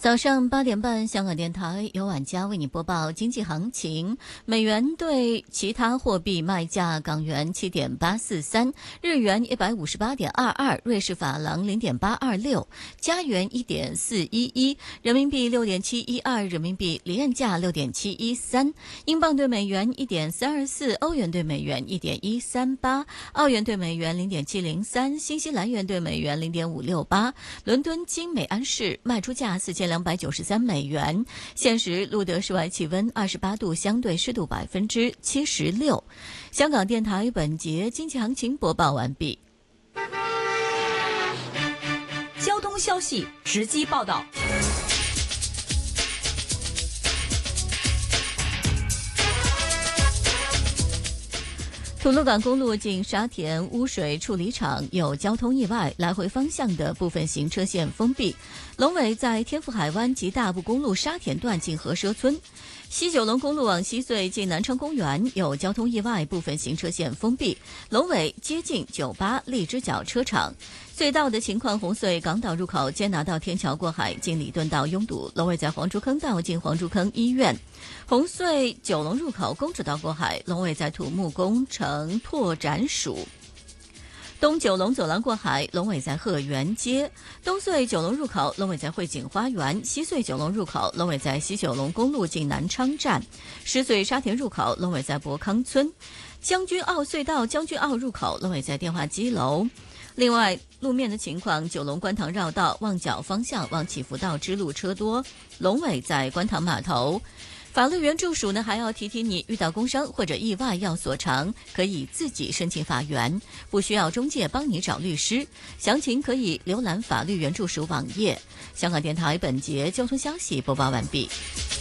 早上8点半，香港电台由晚佳为你播报经济行情。美元对其他货币卖价：港元7.843，日元158.22，瑞士法郎0.826，加元1.411，人民币6.712，人民币离岸价6.713，英镑对美元1.324，欧元对美元1.138，澳元对美元0.703，新西兰元对美元0.568。伦敦金每安士卖出价4293美元，现时录得室外气温28度，相对湿度76%。香港电台本节经济行情播报完毕。 交通消息直击报道。 吐露港公路近沙田污水处理厂有交通意外，来回方向的部分行车线封闭。龙尾在天福海湾及大埔公路沙田段近和奢村。西九龙公路往西隧近南昌公园有交通意外，部分行车线封闭。龙尾接近98荔枝角车厂。隧道的情况：红隧港岛入口坚拿道天桥过海近礼顿道拥堵，龙尾在黄竹坑道近黄竹坑医院。红隧九龙入口公主道过海，龙尾在土木工程拓展署。东九龙走廊过海，龙尾在鹤园街；东隧九龙入口，龙尾在汇景花园；西隧九龙入口，龙尾在西九龙公路近南昌站；狮隧沙田入口，龙尾在博康村；将军澳隧道将军澳入口，龙尾在电话机楼。另外，路面的情况，九龙观塘绕道旺角方向往祈福道支路车多，龙尾在观塘码头。法律援助署呢，还要提提你，遇到工伤或者意外要索偿，可以自己申请法援，不需要中介帮你找律师。详情可以浏览法律援助署网页。香港电台本节交通消息播报完毕。